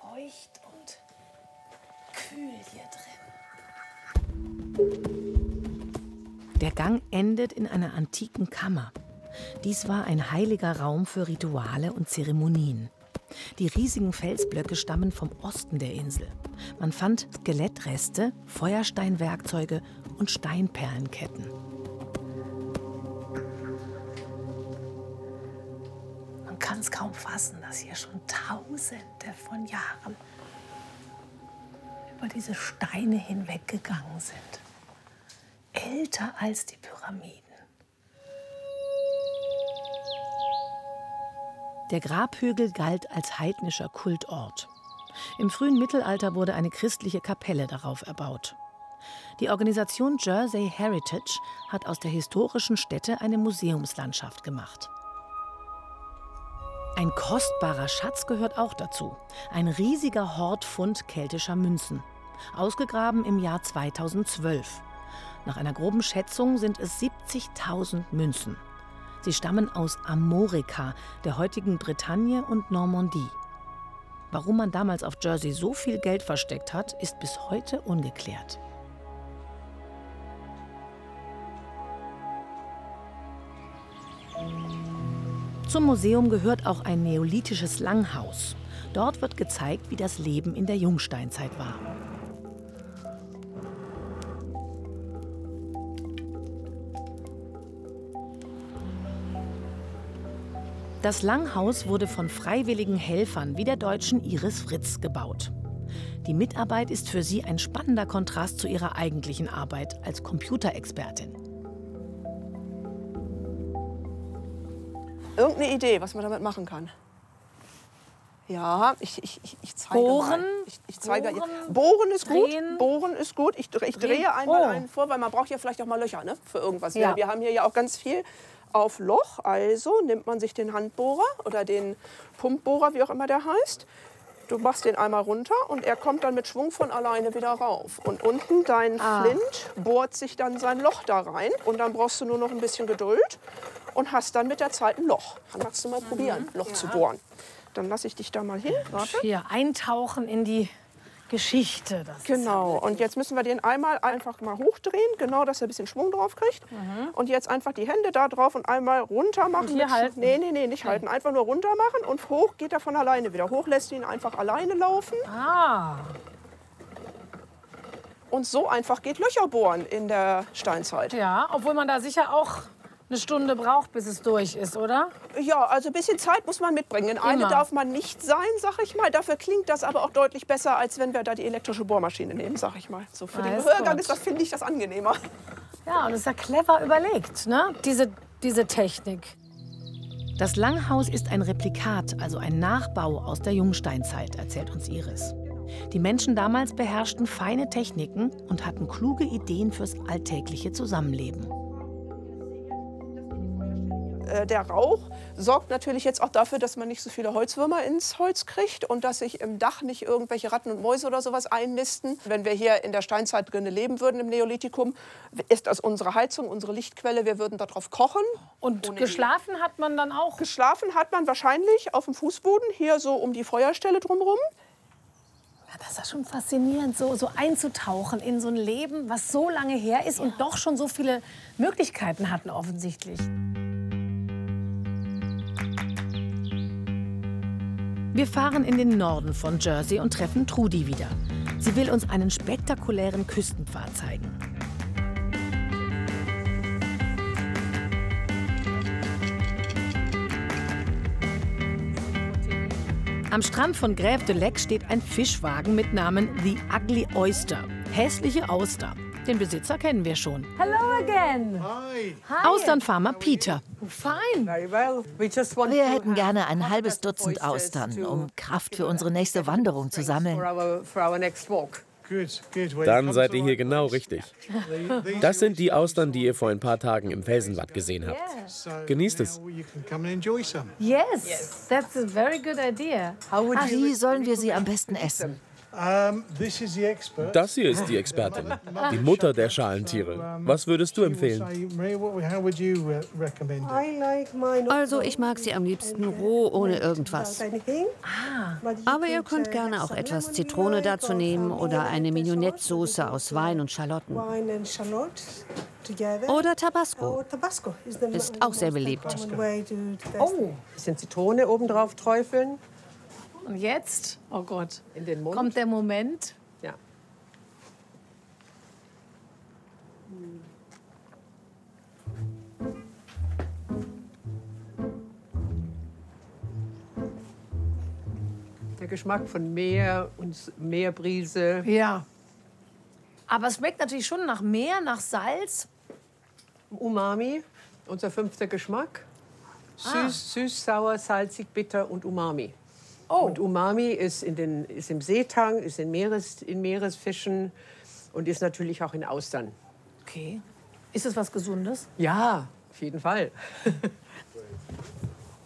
feucht und kühl hier drin. Der Gang endet in einer antiken Kammer. Dies war ein heiliger Raum für Rituale und Zeremonien. Die riesigen Felsblöcke stammen vom Osten der Insel. Man fand Skelettreste, Feuersteinwerkzeuge und Steinperlenketten. Man kann es kaum fassen, dass hier schon Tausende von Jahren über diese Steine hinweggegangen sind. Älter als die Pyramiden. Der Grabhügel galt als heidnischer Kultort. Im frühen Mittelalter wurde eine christliche Kapelle darauf erbaut. Die Organisation Jersey Heritage hat aus der historischen Stätte eine Museumslandschaft gemacht. Ein kostbarer Schatz gehört auch dazu. Ein riesiger Hortfund keltischer Münzen. Ausgegraben im Jahr 2012. Nach einer groben Schätzung sind es 70.000 Münzen. Sie stammen aus Armorica, der heutigen Bretagne und Normandie. Warum man damals auf Jersey so viel Geld versteckt hat, ist bis heute ungeklärt. Zum Museum gehört auch ein neolithisches Langhaus. Dort wird gezeigt, wie das Leben in der Jungsteinzeit war. Das Langhaus wurde von freiwilligen Helfern wie der deutschen Iris Fritz gebaut. Die Mitarbeit ist für sie ein spannender Kontrast zu ihrer eigentlichen Arbeit als Computerexpertin. Irgendeine Idee, was man damit machen kann? Ja, ich zeige Bohren? mal. Ich zeige Bohren ist gut. Bohren ist gut. Ich drehe einmal einen vor, weil man braucht ja vielleicht auch mal Löcher, ne, für irgendwas. Ja. Wir haben hier ja auch ganz viel auf Loch. Also nimmt man sich den Handbohrer oder den Pumpbohrer, wie auch immer der heißt. Du machst den einmal runter und er kommt dann mit Schwung von alleine wieder rauf. Und unten dein Flint bohrt sich dann sein Loch da rein. Und dann brauchst du nur noch ein bisschen Geduld und hast dann mit der Zeit ein Loch. Dann magst du mal probieren, Loch zu bohren. Dann lasse ich dich da mal hin. Warte. Hier eintauchen in die Geschichte. Das Genau. Und jetzt müssen wir den einmal einfach mal hochdrehen, genau, dass er ein bisschen Schwung drauf kriegt. Und jetzt einfach die Hände da drauf und einmal runter machen. Und hier halten? Nee, nicht halten. Einfach nur runter machen und hoch geht er von alleine wieder. Hoch lässt du ihn einfach alleine laufen. Und so einfach geht Löcher bohren in der Steinzeit. Ja, obwohl man da sicher auch eine Stunde braucht, bis es durch ist, oder? Ja, also ein bisschen Zeit muss man mitbringen. Eine darf man nicht sein, sag ich mal. Dafür klingt das aber auch deutlich besser, als wenn wir da die elektrische Bohrmaschine nehmen, sag ich mal. So für den Gehörgang ist das, finde ich, das angenehmer. Ja, und das ist ja clever überlegt, ne? Diese Technik. Das Langhaus ist ein Replikat, also ein Nachbau aus der Jungsteinzeit, erzählt uns Iris. Die Menschen damals beherrschten feine Techniken und hatten kluge Ideen fürs alltägliche Zusammenleben. Der Rauch sorgt natürlich jetzt auch dafür, dass man nicht so viele Holzwürmer ins Holz kriegt und dass sich im Dach nicht irgendwelche Ratten und Mäuse oder sowas einnisten. Wenn wir hier in der Steinzeit drin leben würden, im Neolithikum, ist das unsere Heizung, unsere Lichtquelle. Wir würden darauf kochen. Und geschlafen hat man dann auch? Geschlafen hat man wahrscheinlich auf dem Fußboden, hier so um die Feuerstelle drumherum. Ja, das ist ja schon faszinierend, so einzutauchen in so ein Leben, was so lange her ist und doch schon so viele Möglichkeiten hatten offensichtlich. Wir fahren in den Norden von Jersey und treffen Trudi wieder. Sie will uns einen spektakulären Küstenpfad zeigen. Am Strand von Grève de Lec steht ein Fischwagen mit Namen The Ugly Oyster. Hässliche Auster. Den Besitzer kennen wir schon. Hello again. Hi. Austernfarmer Peter. Fine. Wir hätten gerne ein halbes Dutzend Austern, um Kraft für unsere nächste Wanderung zu sammeln. Dann seid ihr hier genau richtig. Das sind die Austern, die ihr vor ein paar Tagen im Felsenwatt gesehen habt. Genießt es. Yes, that's a very good idea. Wie sollen wir sie am besten essen? Das hier ist die Expertin, die Mutter der Schalentiere. Was würdest du empfehlen? Also ich mag sie am liebsten roh, ohne irgendwas. Aber ihr könnt gerne auch etwas Zitrone dazu nehmen oder eine Mignonette-Soße aus Wein und Schalotten. Oder Tabasco. Ist auch sehr beliebt. Oh, ein bisschen Zitrone oben drauf träufeln. Und jetzt, oh Gott, in den Mund. Kommt der Moment. Ja. Der Geschmack von Meer und Meerbrise. Ja. Aber es schmeckt natürlich schon nach Meer, nach Salz. Umami, unser 5. Geschmack. Süß, sauer, salzig, bitter und Umami. Oh. Und Umami ist im Seetang, ist in Meeresfischen und ist natürlich auch in Austern. Okay. Ist es was Gesundes? Ja, auf jeden Fall.